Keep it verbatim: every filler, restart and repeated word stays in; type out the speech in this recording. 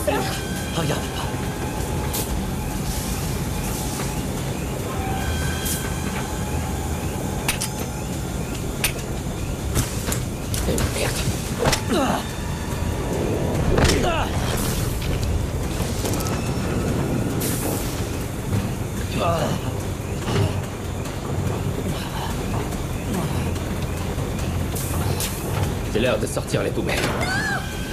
ça? Regarde pas. Eh merde. Ah. Ah. Ah. C'est l'heure de sortir les poubelles.